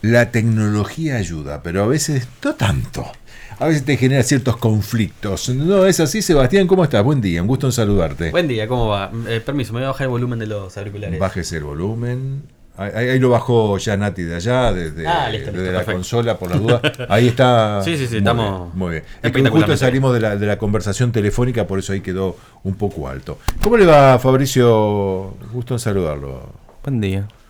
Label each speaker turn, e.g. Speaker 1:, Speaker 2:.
Speaker 1: la tecnología ayuda, pero a veces no tanto. A veces te genera ciertos conflictos. ¿No es así, Sebastián? ¿Cómo estás? Buen día, un gusto en saludarte.
Speaker 2: Buen día, ¿cómo va? Permiso, me voy a bajar el volumen de los auriculares.
Speaker 1: Bájese el volumen. Ahí lo bajó ya Nati de allá, desde
Speaker 2: listo,
Speaker 1: la
Speaker 2: perfecto.
Speaker 1: consola, por las dudas. Ahí está.
Speaker 2: Sí, estamos.
Speaker 1: Muy bien. Es que justo salimos de la conversación telefónica, por eso ahí quedó un poco alto. ¿Cómo le va, Fabricio? Gusto en saludarlo.
Speaker 3: Buen día.